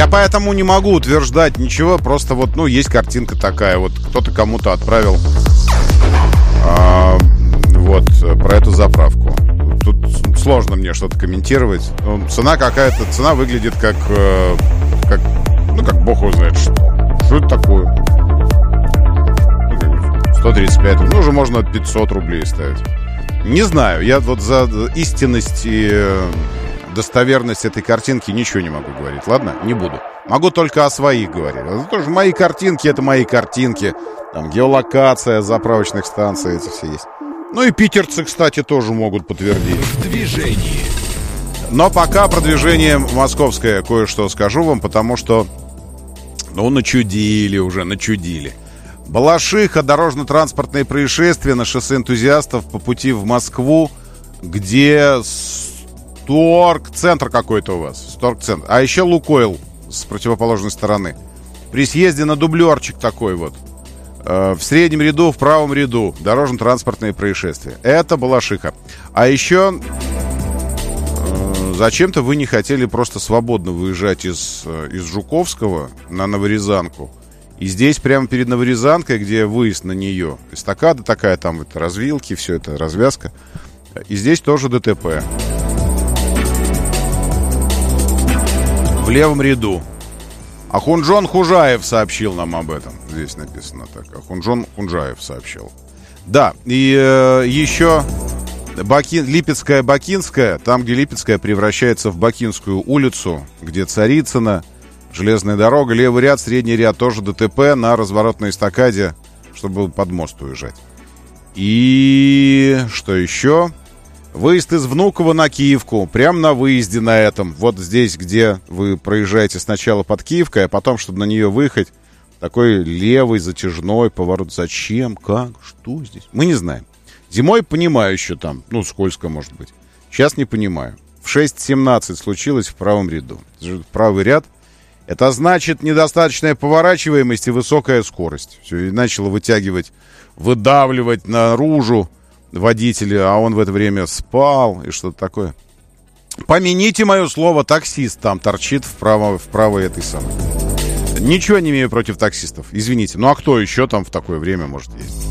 Я поэтому не могу утверждать ничего, просто вот, ну, есть картинка такая, вот кто-то кому-то отправил вот про эту заправку. Тут сложно мне что-то комментировать. Ну, цена какая-то, цена выглядит как бог его знает что. Что это такое? 135, ну, уже можно 500 рублей ставить. Не знаю, я вот за истинность и достоверность этой картинки ничего не могу говорить. Ладно, не буду. Могу только о своих говорить. Это тоже мои картинки, это мои картинки. Там геолокация заправочных станций, эти все есть. Ну и питерцы, кстати, тоже могут подтвердить. В движении. Но пока про движение московское кое-что скажу вам, потому что, ну, начудили. Балашиха, дорожно-транспортные происшествия на шоссе Энтузиастов по пути в Москву, где торг-центр какой-то у вас. Торг-центр. А еще Лукойл с противоположной стороны. При съезде на дублерчик такой вот. В среднем ряду, в правом ряду дорожно-транспортные происшествия. Это Балашиха. А еще зачем-то вы не хотели просто свободно выезжать из Жуковского на Новорязанку. И здесь прямо перед Новорязанкой, где выезд на нее, эстакада такая, там это развилки, все это развязка. И здесь тоже ДТП. В левом ряду. Ахунжон Хужаев сообщил нам об этом. Здесь написано так. Ахунжон Хунжаев сообщил. Да, и еще Липецкая-Бакинская, там, где Липецкая превращается в Бакинскую улицу, где Царицына, железная дорога, левый ряд, средний ряд, тоже ДТП на разворотной эстакаде, чтобы под мост уезжать. И что еще? Выезд из Внуково на Киевку, прямо на выезде на этом. Вот здесь, где вы проезжаете сначала под Киевкой, а потом, чтобы на нее выехать, такой левый затяжной поворот. Зачем? Как? Что здесь? Мы не знаем. Зимой понимаю еще там, ну, скользко может быть. Сейчас не понимаю. В 6:17 случилось в правом ряду. Правый ряд. Это значит недостаточная поворачиваемость и высокая скорость. Все, и начало выдавливать наружу водителя, а он в это время спал и что-то такое. Помяните мое слово, таксист там торчит в правой этой самой. Ничего не имею против таксистов, извините. Ну а кто еще там в такое время может ездить?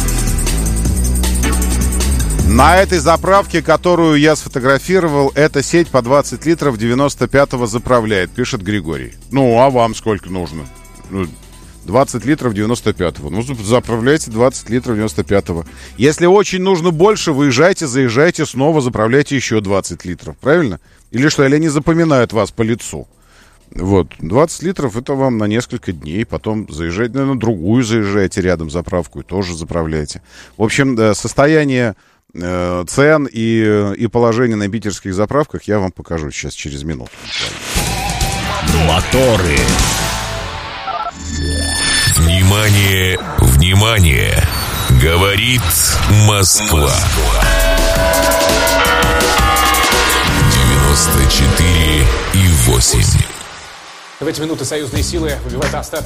На этой заправке, которую я сфотографировал, эта сеть по 20 литров 95-го заправляет, пишет Григорий. Ну, а вам сколько нужно? 20 литров 95-го. Ну, заправляйте 20 литров 95-го. Если очень нужно больше, выезжайте, заезжайте, снова заправляйте еще 20 литров. Правильно? Или что, или они запоминают вас по лицу? Вот, 20 литров это вам на несколько дней. Потом заезжайте, на другую заезжайте рядом заправку и тоже заправляйте. В общем, состояние цен и положение на питерских заправках я вам покажу сейчас через минуту. Моторы. Внимание, внимание! Говорит Москва. 94,8. В эти минуты союзные силы выбивают остатки